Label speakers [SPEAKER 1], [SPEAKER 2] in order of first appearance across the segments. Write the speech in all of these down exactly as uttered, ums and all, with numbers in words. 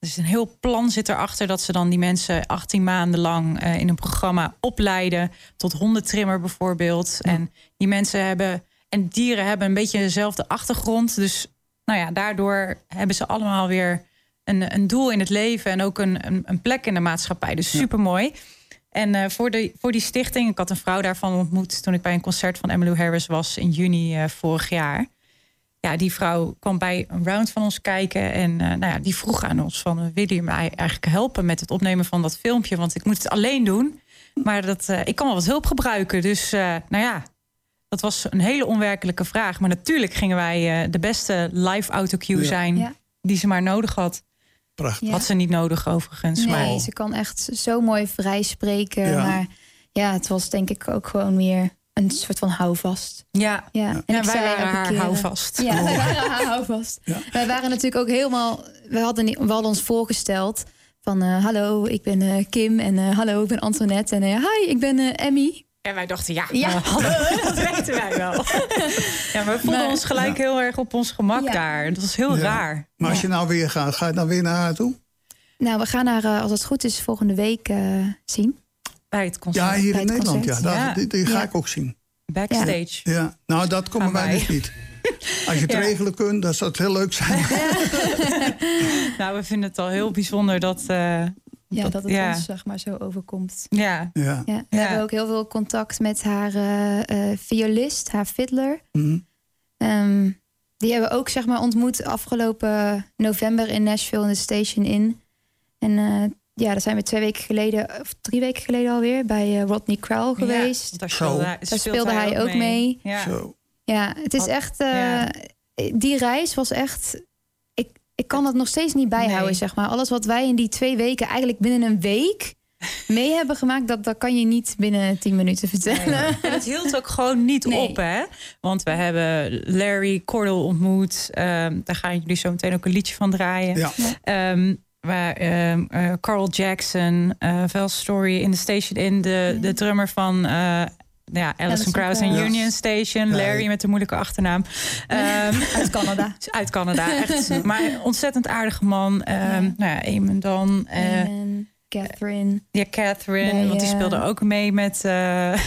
[SPEAKER 1] Dus een heel plan zit erachter dat ze dan die mensen achttien maanden lang uh, in een programma opleiden. Tot hondentrimmer bijvoorbeeld. Ja. En die mensen hebben, en dieren hebben een beetje dezelfde achtergrond. Dus nou ja, daardoor hebben ze allemaal weer een, een doel in het leven. En ook een, een, een plek in de maatschappij. Dus ja. supermooi. En uh, voor, de, voor die stichting, ik had een vrouw daarvan ontmoet toen ik bij een concert van Emmylou Harris was in juni uh, vorig jaar. Ja, die vrouw kwam bij een round van ons kijken. En uh, nou ja, die vroeg aan ons van, uh, wil je mij eigenlijk helpen met het opnemen van dat filmpje? Want ik moet het alleen doen. Maar dat, uh, ik kan wel wat hulp gebruiken. Dus uh, nou ja, dat was een hele onwerkelijke vraag. Maar natuurlijk gingen wij uh, de beste live autocue ja. zijn ja. die ze maar nodig had. Prachtig. Ja. Had ze niet nodig overigens.
[SPEAKER 2] Nee,
[SPEAKER 1] maar...
[SPEAKER 2] ze kan echt zo mooi vrij spreken. Ja. Maar ja, het was denk ik ook gewoon weer een soort van houvast.
[SPEAKER 1] Ja,
[SPEAKER 2] ja.
[SPEAKER 1] En ja, wij waren haar keer, houvast.
[SPEAKER 2] Ja, wij waren haar houvast. Ja. Wij waren natuurlijk ook helemaal... We hadden, we hadden ons voorgesteld van... Uh, hallo, ik ben uh, Kim en uh, hallo, ik ben Antoinette. En uh, hi, ik ben uh, Emmy.
[SPEAKER 1] En wij dachten, ja, ja. Uh, hallo, dat weten wij wel. Ja, maar we voelden maar, ons gelijk ja. heel erg op ons gemak ja. daar. Dat was heel ja. raar.
[SPEAKER 3] Maar als
[SPEAKER 2] ja.
[SPEAKER 3] je nou weer gaat, ga je dan weer naar haar toe?
[SPEAKER 2] Nou, we gaan haar, uh, als het goed is, volgende week uh, zien.
[SPEAKER 1] Bij het concert.
[SPEAKER 3] Ja, hier
[SPEAKER 2] Bij
[SPEAKER 3] in Nederland,
[SPEAKER 2] concert.
[SPEAKER 3] ja. Dat,
[SPEAKER 1] ja.
[SPEAKER 3] Die, die ga
[SPEAKER 2] ja.
[SPEAKER 3] ik ook zien.
[SPEAKER 1] Backstage.
[SPEAKER 3] Ja, ja. Nou, dat komen wij dus niet. Als je het ja. regelen kunt, dan zou het heel leuk zijn. Ja.
[SPEAKER 1] Nou, we vinden het al heel bijzonder dat... Uh,
[SPEAKER 2] Ja, dat, dat het ja. ons zeg maar zo overkomt.
[SPEAKER 1] Ja.
[SPEAKER 2] Ja. ja. We ja. hebben ook heel veel contact met haar uh, uh, violist, haar fiddler.
[SPEAKER 3] Mm-hmm.
[SPEAKER 2] Um, die hebben we ook zeg maar ontmoet afgelopen november in Nashville in de Station Inn. En uh, ja, daar zijn we twee weken geleden, of drie weken geleden alweer, bij uh, Rodney Crowell geweest.
[SPEAKER 1] Ja, daar speelde,
[SPEAKER 2] daar speelde, speelde hij, hij ook mee. mee.
[SPEAKER 1] Ja.
[SPEAKER 3] Zo.
[SPEAKER 2] Ja, het is echt... Uh, ja. Die reis was echt... Ik kan het nog steeds niet bijhouden, nee. zeg maar. Alles wat wij in die twee weken, eigenlijk binnen een week mee hebben gemaakt, dat, dat kan je niet binnen tien minuten vertellen.
[SPEAKER 1] Nee. En het hield ook gewoon niet nee. op, hè? Want we hebben Larry Cordell ontmoet. Um, daar gaan jullie zo meteen ook een liedje van draaien. Ja. Um, waar, um, uh, Carl Jackson, uh, Val Story in de Station in de, ja. de drummer van... Uh, Ja, Alison Krauss en Union Station. Larry met de moeilijke achternaam. Um,
[SPEAKER 2] uit Canada.
[SPEAKER 1] Uit Canada, echt. Maar een ontzettend aardige man. Um, ja. Nou ja, Eamon dan. Uh,
[SPEAKER 2] Eamon, Catherine.
[SPEAKER 1] Ja, Catherine. Bij, want die speelde ook mee met, uh,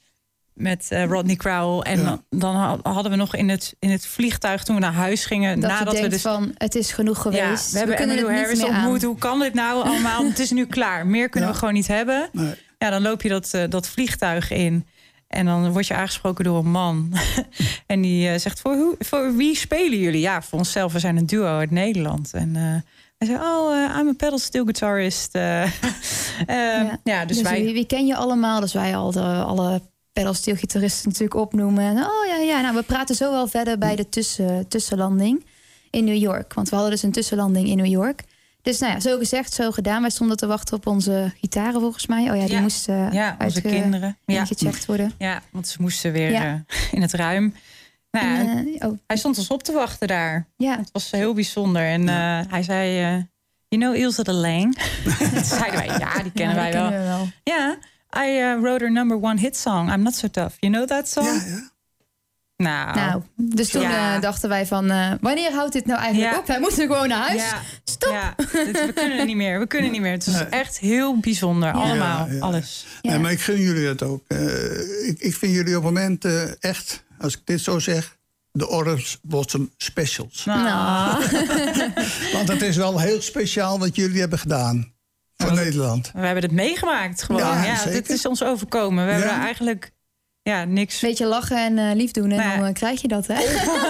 [SPEAKER 1] met uh, Rodney Crowell. En ja. dan hadden we nog in het, in het vliegtuig, toen we naar huis gingen...
[SPEAKER 2] Dat
[SPEAKER 1] nadat
[SPEAKER 2] je
[SPEAKER 1] we dus
[SPEAKER 2] van, het is genoeg geweest.
[SPEAKER 1] Ja, we hebben Emmylou Harris ontmoet. Hoe kan dit nou allemaal? Het is nu klaar. Meer kunnen ja. we gewoon niet hebben. Nee. Ja, dan loop je dat, uh, dat vliegtuig in... En dan word je aangesproken door een man. En die uh, zegt, voor, hoe, voor wie spelen jullie? Ja, voor onszelf, we zijn een duo uit Nederland. En uh, hij zei, oh, uh, I'm a pedal steel guitarist. Uh, uh, ja. ja, dus, dus wij...
[SPEAKER 2] Wie, wie ken je allemaal? Dus wij al de, alle pedal steel gitaristen natuurlijk opnoemen. En, oh ja, ja, nou, we praten zo wel verder bij de tussen, tussenlanding in New York. Want we hadden dus een tussenlanding in New York. Dus nou ja, zo gezegd, zo gedaan. Wij stonden te wachten op onze gitaren volgens mij. Oh ja, die ja. moesten
[SPEAKER 1] ja, onze
[SPEAKER 2] uitge-
[SPEAKER 1] kinderen. Ja.
[SPEAKER 2] gecheckt worden.
[SPEAKER 1] Ja, want ze moesten weer ja. uh, in het ruim. Nou, en, uh, oh. Hij stond ons op te wachten daar. Ja. Het was heel bijzonder. En uh, hij zei, uh, you know Ilse de Lange? Toen zeiden wij, ja, die kennen ja, wij die wel. wel. Ja, I uh, wrote her number one hit song. I'm not so tough. You know that song?
[SPEAKER 3] Ja, ja.
[SPEAKER 1] Nou,
[SPEAKER 2] nou, dus toen ja. uh, dachten wij van... Uh, wanneer houdt dit nou eigenlijk ja. op? Wij moeten gewoon naar huis. Ja. Stop!
[SPEAKER 1] Ja, dit, we kunnen niet meer. We kunnen niet meer. Het is nee. echt heel bijzonder. Ja. Allemaal, ja, ja. alles.
[SPEAKER 3] Ja. Nee, maar ik gun jullie dat ook. Uh, ik, ik vind jullie op het moment uh, echt, als ik dit zo zeg... de Orange Blossom Specials.
[SPEAKER 1] Nou. Nou.
[SPEAKER 3] Want het is wel heel speciaal wat jullie hebben gedaan. Voor Want Nederland.
[SPEAKER 1] We hebben het meegemaakt gewoon. Ja, ja, dit is ons overkomen. We ja. hebben eigenlijk... Ja, niks.
[SPEAKER 2] Beetje lachen en uh, lief doen en nee. dan uh, krijg je dat, hè?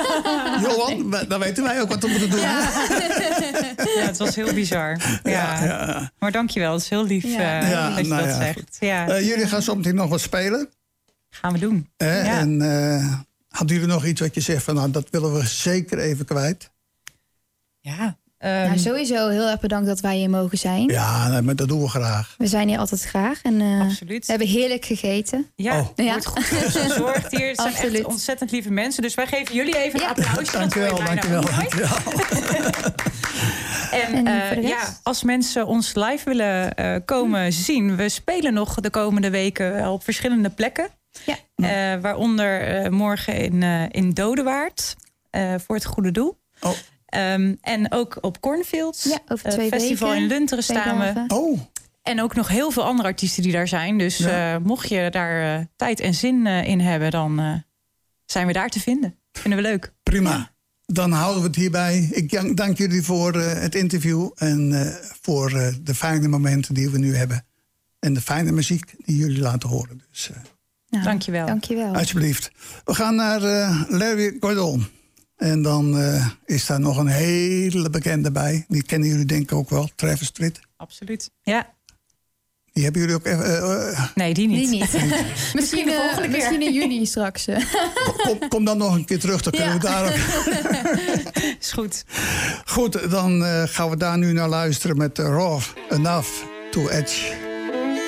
[SPEAKER 3] Johan, dan weten wij ook wat we moeten doen.
[SPEAKER 1] Ja, ja het was heel bizar. Ja. Ja, ja. Maar dankjewel, het is heel lief ja. uh, ja, dat je nou dat ja, zegt. Ja.
[SPEAKER 3] Uh, jullie gaan zo meteen nog wat spelen.
[SPEAKER 1] Gaan we doen.
[SPEAKER 3] Uh, ja. En uh, hadden jullie nog iets wat je zegt van... nou, dat willen we zeker even kwijt?
[SPEAKER 1] Ja.
[SPEAKER 2] Um, nou, sowieso heel erg bedankt dat wij hier mogen zijn.
[SPEAKER 3] Ja, nee, maar dat doen we graag.
[SPEAKER 2] We zijn hier altijd graag. En, uh,
[SPEAKER 1] Absoluut.
[SPEAKER 2] We hebben heerlijk gegeten.
[SPEAKER 1] Ja,
[SPEAKER 3] oh.
[SPEAKER 1] er wordt goed voor ons gezorgd hier. Het zijn Absoluut. echt ontzettend lieve mensen. Dus wij geven jullie even een ja. applausje.
[SPEAKER 3] Dankjewel, dankjewel. dankjewel.
[SPEAKER 1] En, uh, ja, als mensen ons live willen uh, komen hm. zien... we spelen nog de komende weken op verschillende plekken. Ja. Uh, waaronder uh, morgen in, uh, in Dodewaard. Uh, voor het goede doel.
[SPEAKER 3] Oh.
[SPEAKER 1] Um, en ook op Cornfields.
[SPEAKER 2] Ja, over twee
[SPEAKER 1] uh, festival
[SPEAKER 2] weken.
[SPEAKER 1] in Lunteren staan we.
[SPEAKER 3] Oh.
[SPEAKER 1] En ook nog heel veel andere artiesten die daar zijn. Dus ja. uh, mocht je daar uh, tijd en zin uh, in hebben, dan uh, zijn we daar te vinden. Vinden we leuk.
[SPEAKER 3] Prima. Dan houden we het hierbij. Ik dank jullie voor uh, het interview en uh, voor uh, de fijne momenten die we nu hebben. En de fijne muziek die jullie laten horen. Dus, uh,
[SPEAKER 1] nou, dankjewel.
[SPEAKER 2] Dankjewel.
[SPEAKER 3] Alsjeblieft. We gaan naar uh, Larry Gordon. En dan uh, is daar nog een hele bekende bij. Die kennen jullie denk ik ook wel. Travis Tritt.
[SPEAKER 1] Absoluut. Ja.
[SPEAKER 3] Die hebben jullie ook even... Uh, uh,
[SPEAKER 1] nee, die niet.
[SPEAKER 2] Die niet. misschien, de volgende uh, misschien in juni straks.
[SPEAKER 3] kom, kom dan nog een keer terug, dan kunnen ja. we daar ook...
[SPEAKER 1] Is goed.
[SPEAKER 3] Goed, dan uh, gaan we daar nu naar luisteren met Raw Enough to Edge.